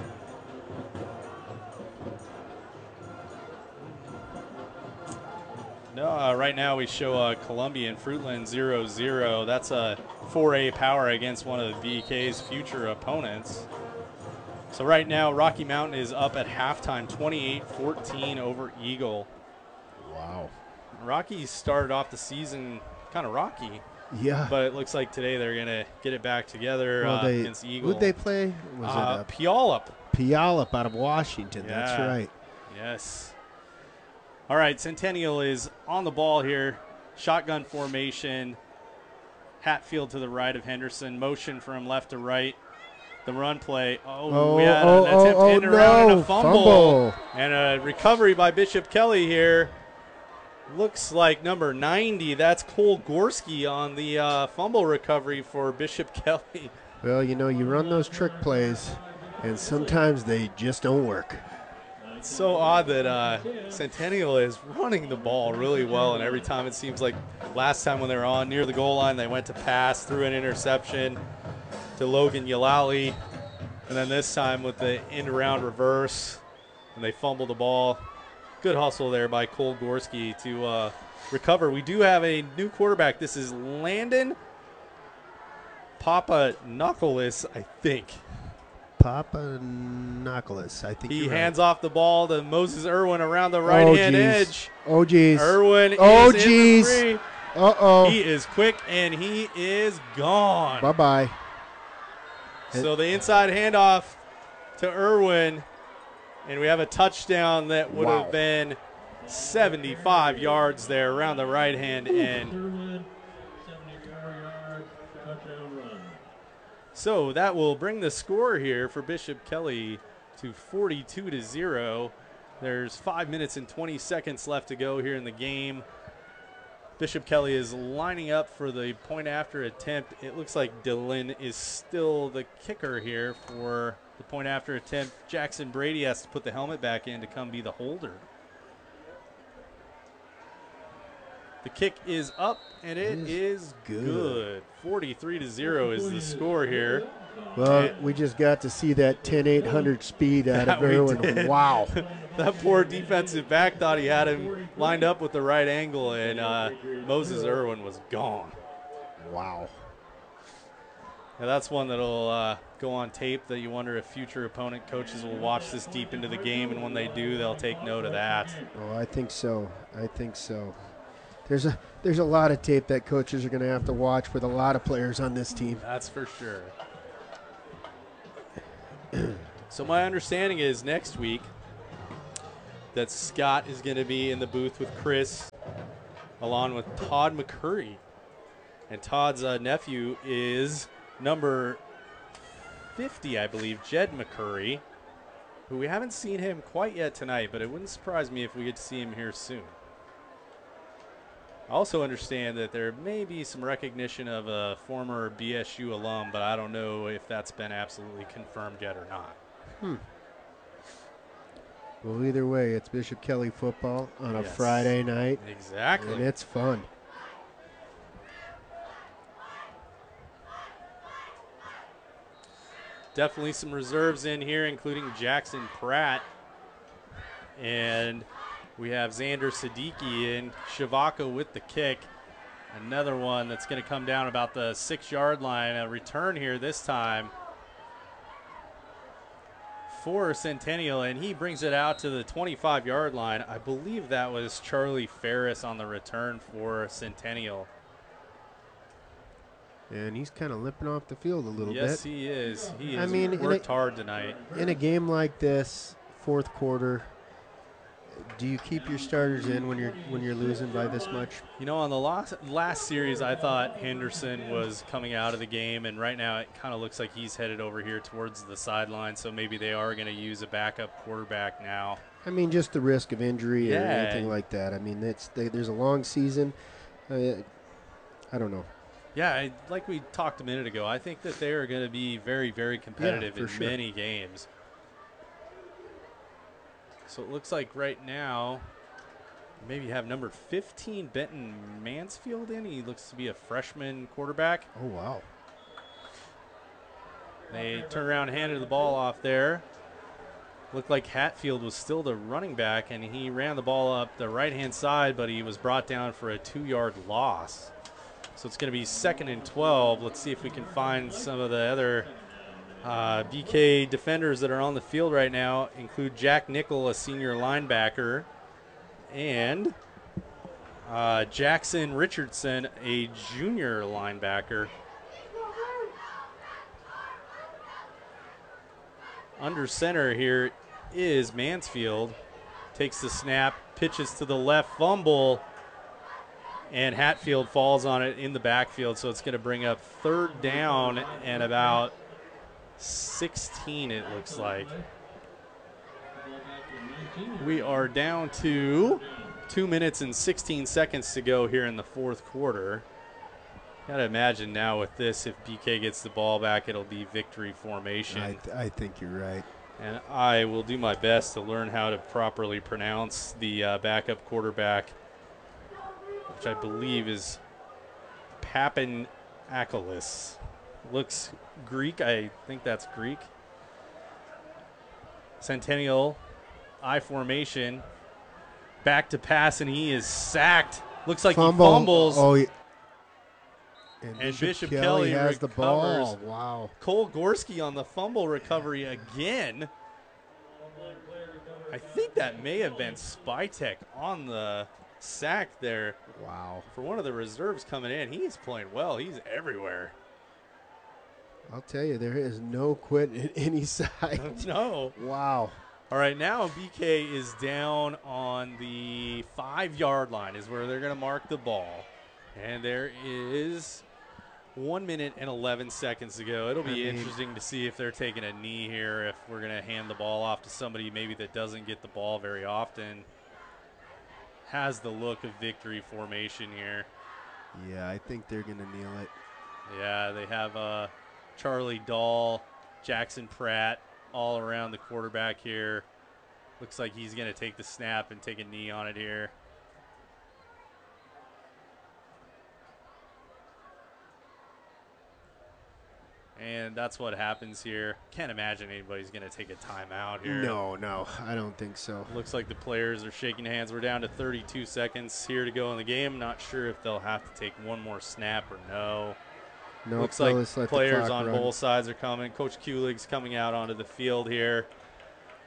F: No, uh, right now we show uh, Columbia and Fruitland zero zero. That's a four A power against one of the B K's future opponents. So right now Rocky Mountain is up at halftime twenty-eight fourteen over Eagle.
G: wow.
F: Rockies started off the season kind of rocky.
G: Yeah.
F: But it looks like today they're going to get it back together
G: Well,
F: uh,
G: they,
F: against Eagle.
G: who'd they play? Was
F: uh,
G: it uh,
F: Puyallup.
G: Puyallup out of Washington? That's
F: Yeah.
G: right.
F: Yes. All right, Centennial is on the ball here. Shotgun formation. Hatfield to the right of Henderson. Motion from left to right. The run play. Oh,
G: Oh,
F: we had
G: oh,
F: an
G: oh,
F: attempt
G: oh,
F: in and around and
G: no.
F: a fumble.
G: Fumble.
F: And a recovery by Bishop Kelly here. Looks like number ninety. That's Cole Gorski on the uh, fumble recovery for Bishop Kelly.
G: Well, you know, you run those trick plays, and sometimes they just don't work.
F: It's so odd that uh, Centennial is running the ball really well, and every time it seems like last time when they were on near the goal line, they went to pass, threw an interception to Logan Yalali, and then this time with the end-around reverse, and they fumbled the ball. Good hustle there by Cole Gorski to uh, recover. We do have a new quarterback. This is Landon Papa Knuckles, I think.
G: Papa Knuckles, I think
F: He
G: you're right.
F: hands off the ball to Moses Irwin around the right-hand
G: geez.
F: edge.
G: Oh, geez.
F: Irwin
G: Oh,
F: is in
G: geez.
F: the three.
G: Uh-oh.
F: He is quick, and he is gone.
G: Bye-bye.
F: So the inside handoff to Irwin, and we have a touchdown that would
G: Wow.
F: have been seventy-five yards there around the right-hand end.
K: Irwin, seventy-four yard touchdown run.
F: So that will bring the score here for Bishop Kelly to forty-two to zero. There's five minutes and twenty seconds left to go here in the game. Bishop Kelly is lining up for the point after attempt. It looks like Dylan is still the kicker here for the point after attempt. Jackson Brady has to put the helmet back in to come be the holder. The kick is up, and it
G: It
F: is
G: is
F: good.
G: good.
F: forty-three to zero is the score here.
G: Well, we just got to see that ten eight hundred speed out of
F: That we
G: Irwin.
F: did.
G: Wow.
F: That poor defensive back thought he had him lined up with the right angle, and uh, Moses Irwin was gone.
G: Wow.
F: Now that's one that'll uh, go on tape that you wonder if future opponent coaches will watch this deep into the game, and when they do, they'll take note of that.
G: Oh, I think so. I think so. there's a there's a lot of tape that coaches are going to have to watch with a lot of players on this team.
F: That's for sure. So my understanding is next week that Scott is going to be in the booth with Chris along with Todd McCurry. And Todd's uh, nephew is number fifty, I believe, Jed McCurry, who we haven't seen him quite yet tonight, but it wouldn't surprise me if we get to see him here soon. I also understand that there may be some recognition of a former B S U alum, but I don't know if that's been absolutely confirmed yet or not.
G: Hmm. Well, either way, it's Bishop Kelly football on a
F: Yes.
G: Friday night.
F: Exactly.
G: And it's fun.
F: Definitely some reserves in here, including Jackson Pratt. And we have Xander Siddiqui in. Shavaka with the kick. Another one that's going to come down about the six-yard line. A return here this time for Centennial, and he brings it out to the twenty-five-yard line. I believe that was Charlie Ferris on the return for Centennial.
G: And he's kind of limping off the field a little
F: Yes,
G: bit.
F: he is. He
G: I
F: has
G: mean, in
F: worked
G: a-
F: hard tonight.
G: In a game like this, fourth quarter, do you keep your starters in when you're when you're losing by this much?
F: You know, on the last last series, I thought Henderson was coming out of the game, and right now it kind of looks like he's headed over here towards the sideline, so maybe they are going to use a backup quarterback now.
G: I mean, just the risk of injury or
F: Yeah.
G: anything like that. I mean, it's they, there's a long season. Uh, I don't know.
F: Yeah, I, like we talked a minute ago, I think that they are going to be very, very competitive
G: for
F: in
G: sure.
F: many games. So it looks like right now, maybe you have number fifteen, Benton Mansfield in. He looks to be a freshman quarterback.
G: Oh, wow.
F: They turn around and handed the ball off there. Looked like Hatfield was still the running back, and he ran the ball up the right-hand side, but he was brought down for a two-yard loss. So it's going to be second and twelve. Let's see if we can find some of the other uh, B K defenders that are on the field right now. Include Jack Nickel, a senior linebacker, and uh, Jackson Richardson, a junior linebacker. Under center here is Mansfield. Takes the snap, pitches to the left, fumble, and Hatfield falls on it in the backfield, so it's going to bring up third down and about sixteen, it looks like. We are down to two minutes and sixteen seconds to go here in the fourth quarter. Gotta imagine now with this, if B K gets the ball back, it'll be victory formation.
G: I, th- I think you're right.
F: And I will do my best to learn how to properly pronounce the uh, backup quarterback, which I believe is Papanakoulis. Looks Greek. I think that's Greek. Centennial, I formation. Back to pass, and he is sacked. Looks like
G: Fumble.
F: he fumbles.
G: Oh, yeah. And,
F: And
G: Bishop,
F: Bishop
G: Kelly,
F: Kelly
G: has the ball.
F: recovers.
G: Wow.
F: Cole Gorski on the fumble recovery again. I think that may have been Spytek on the sack there.
G: Wow.
F: For one of the reserves coming in, he's playing well. He's everywhere.
G: I'll tell you, there is no quit in any side.
F: No.
G: Wow.
F: All right, now B K is down on the five-yard line is where they're going to mark the ball. And there is one minute and eleven seconds to go. It'll be
G: I mean-
F: interesting to see if they're taking a knee here, if we're going to hand the ball off to somebody maybe that doesn't get the ball very often. Has the look of victory formation here.
G: Yeah, I think they're going to kneel it.
F: Yeah, they have uh, Charlie Dahl, Jackson Pratt all around the quarterback here. Looks like he's going to take the snap and take a knee on it here. And that's what happens here. Can't imagine anybody's going to take a timeout here.
G: No, no, I don't think so.
F: Looks like the players are shaking hands. We're down to thirty-two seconds here to go in the game. Not sure if they'll have to take one more snap or no.
G: No,
F: Looks
G: they'll
F: like
G: just let the
F: players
G: clock
F: on
G: run.
F: both sides are coming. Coach Kulig's coming out onto the field here.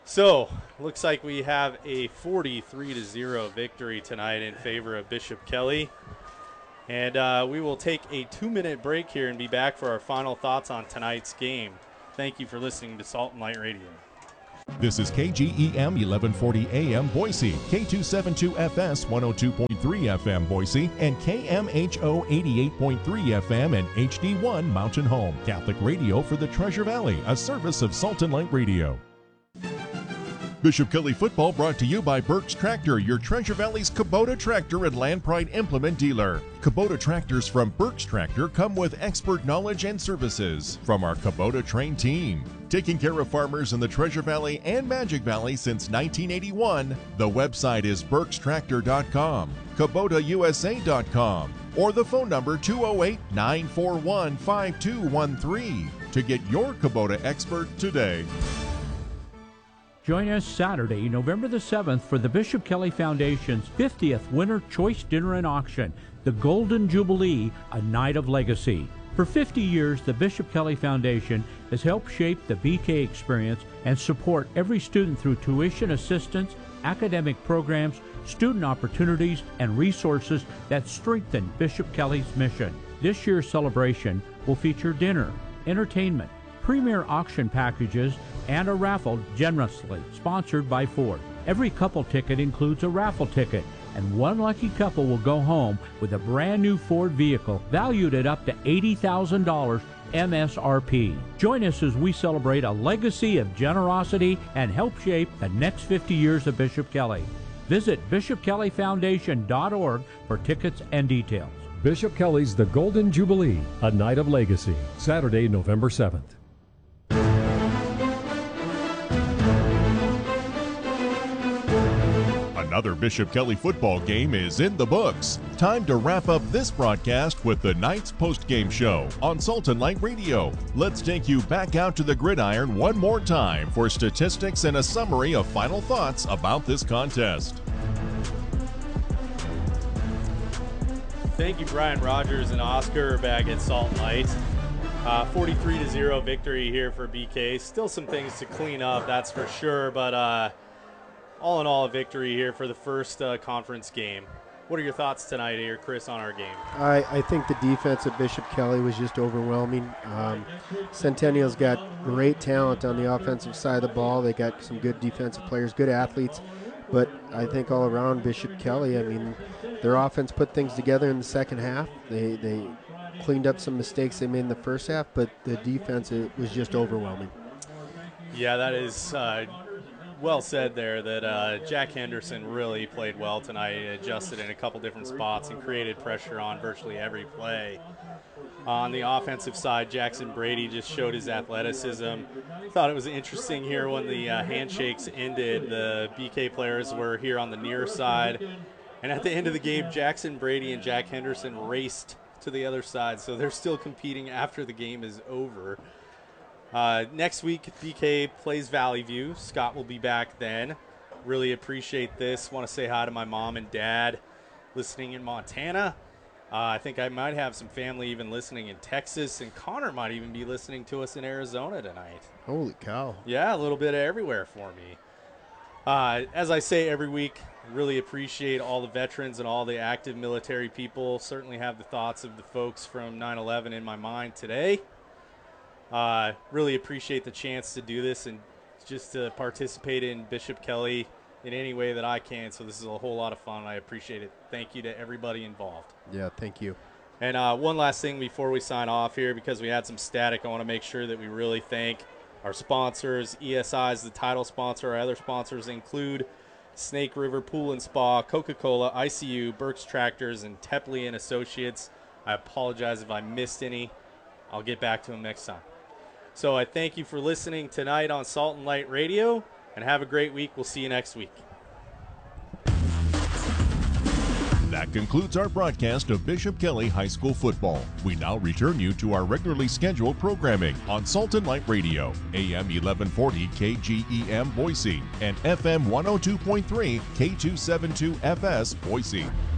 F: So, looks like we have a forty-three to zero victory tonight in favor of Bishop Kelly. And uh, we will take a two-minute break here and be back for our final thoughts on tonight's game. Thank you for listening to Salt and Light Radio.
E: This is K G E M eleven forty A M Boise, K two seventy-two F S one oh two point three F M Boise, and K M H O eighty-eight point three F M and H D one Mountain Home. Catholic radio for the Treasure Valley, a service of Salt and Light Radio. Bishop Kelly football brought to you by Burke's Tractor, your Treasure Valley's Kubota tractor and Land Pride implement dealer. Kubota tractors from Burke's Tractor come with expert knowledge and services from our Kubota trained team. Taking care of farmers in the Treasure Valley and Magic Valley since nineteen eighty-one. The website is burks tractor dot com, kubota u s a dot com, or the phone number two oh eight, nine four one, five two one three to get your Kubota expert today.
L: Join us Saturday, November the seventh for the Bishop Kelly Foundation's fiftieth Winter Choice Dinner and Auction, the Golden Jubilee, a Night of Legacy. For fifty years, the Bishop Kelly Foundation has helped shape the B K experience and support every student through tuition assistance, academic programs, student opportunities, and resources that strengthen Bishop Kelly's mission. This year's celebration will feature dinner, entertainment, premier auction packages, and a raffle generously sponsored by Ford. Every couple ticket includes a raffle ticket, and one lucky couple will go home with a brand new Ford vehicle valued at up to eighty thousand dollars M S R P. Join us as we celebrate a legacy of generosity and help shape the next fifty years of Bishop Kelly. Visit bishop kelly foundation dot org for tickets and details.
M: Bishop Kelly's The Golden Jubilee, a Night of Legacy, Saturday, November seventh.
E: Another Bishop Kelly football game is in the books. Time to wrap up this broadcast with the night's post-game show on Salt and Light Radio. Let's take you back out to the gridiron one more time for statistics and a summary of final thoughts about this contest.
F: Thank you, Brian Rogers and Oscar back at Salt and Light. Uh, forty-three to zero victory here for B K. Still some things to clean up, that's for sure, but uh, all in all, a victory here for the first uh, conference game. What are your thoughts tonight here, Chris, on our game?
G: I, I think the defense of Bishop Kelly was just overwhelming. Um, Centennial's got great talent on the offensive side of the ball. They got some good defensive players, good athletes. But I think all around Bishop Kelly, I mean, their offense put things together in the second half. They, they cleaned up some mistakes they made in the first half, but the defense, it was just overwhelming.
F: Yeah, that is uh, well said there, that uh, Jack Henderson really played well tonight, adjusted in a couple different spots and created pressure on virtually every play. On the offensive side, Jackson Brady just showed his athleticism. Thought it was interesting here when the uh, handshakes ended. The B K players were here on the near side. And at the end of the game, Jackson Brady and Jack Henderson raced to the other side. So they're still competing after the game is over. Uh, next week, B K plays Valley View. Scott will be back then. Really appreciate this. Want to say hi to my mom and dad listening in Montana. Uh, I think I might have some family even listening in Texas, and Connor might even be listening to us in Arizona tonight.
G: Holy cow.
F: Yeah, a little bit of everywhere for me. Uh, as I say every week, really appreciate all the veterans and all the active military people. Certainly have the thoughts of the folks from nine eleven in my mind today. Uh, really appreciate the chance to do this and just to participate in Bishop Kelly in any way that I can. So this is a whole lot of fun. I appreciate it. Thank you to everybody involved.
G: Yeah, thank you.
F: And uh, one last thing before we sign off here, because we had some static, I want to make sure that we really thank our sponsors. E S I is the title sponsor. Our other sponsors include Snake River Pool and Spa, Coca-Cola, I C U, Burke's Tractors, and Tepley and Associates. I apologize if I missed any. I'll get back to them next time. So I thank you for listening tonight on Salt and Light Radio, and have a great week. We'll see you next week.
E: That concludes our broadcast of Bishop Kelly High School football. We now return you to our regularly scheduled programming on Salt and Light Radio, A M eleven forty K G E M Boise, and F M one oh two point three K two seventy-two F S Boise.